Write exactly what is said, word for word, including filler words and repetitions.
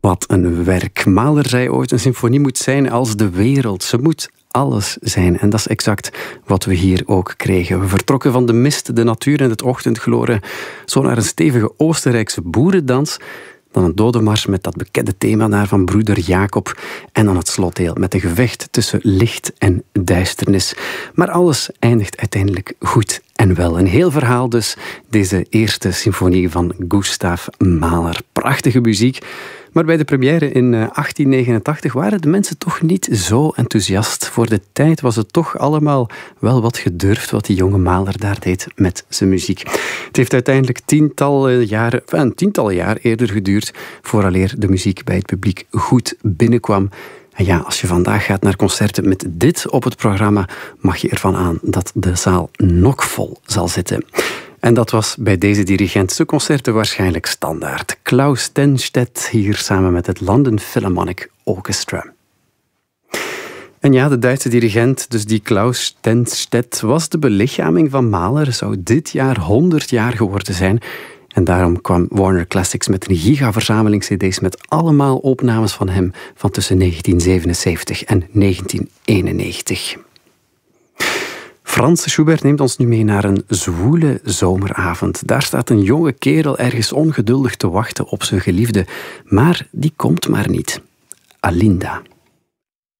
Wat een werk. Mahler zei ooit, een symfonie moet zijn als de wereld. Ze moet alles zijn. En dat is exact wat we hier ook kregen. We vertrokken van de mist, de natuur en het ochtendgloren zo naar een stevige Oostenrijkse boerendans. Dan een dodenmars met dat bekende thema daar van broeder Jacob. En dan het slotdeel met een gevecht tussen licht en duisternis. Maar alles eindigt uiteindelijk goed en wel. Een heel verhaal dus, deze eerste symfonie van Gustav Mahler. Prachtige muziek. Maar bij de première in achttien negenentachtig waren de mensen toch niet zo enthousiast. Voor de tijd was het toch allemaal wel wat gedurfd wat die jonge Mahler daar deed met zijn muziek. Het heeft uiteindelijk tientallen jaren, enfin, tientallen jaar eerder geduurd vooraleer de muziek bij het publiek goed binnenkwam. En ja, als je vandaag gaat naar concerten met dit op het programma, mag je ervan aan dat de zaal nokvol zal zitten. En dat was bij deze dirigent zijn concerten waarschijnlijk standaard. Klaus Tennstedt hier samen met het London Philharmonic Orchestra. En ja, de Duitse dirigent, dus die Klaus Tennstedt, was de belichaming van Mahler, zou dit jaar honderd jaar geworden zijn. En daarom kwam Warner Classics met een gigaverzameling cd's met allemaal opnames van hem van tussen negentien zevenenzeventig en negentien eenennegentig. Frans Schubert neemt ons nu mee naar een zwoele zomeravond. Daar staat een jonge kerel ergens ongeduldig te wachten op zijn geliefde, maar die komt maar niet. Alinda.